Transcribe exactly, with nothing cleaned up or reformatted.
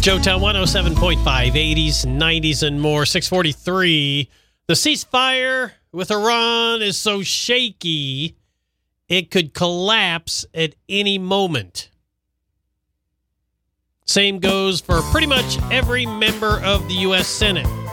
Joetown one oh seven point five, eighties, nineties, and more. six forty-three. The ceasefire with Iran is so shaky, it could collapse at any moment. Same goes for pretty much every member of the U S Senate.